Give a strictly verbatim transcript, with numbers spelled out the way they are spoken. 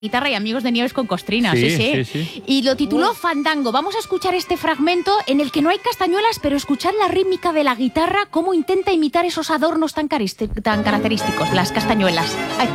Guitarra y Amigos de Nieves con Costrina, sí, sí. sí, sí. Y lo tituló Fandango. Vamos a escuchar este fragmento en el que no hay castañuelas, pero escuchar la rítmica de la guitarra, cómo intenta imitar esos adornos tan, tan característicos, las castañuelas. Ay.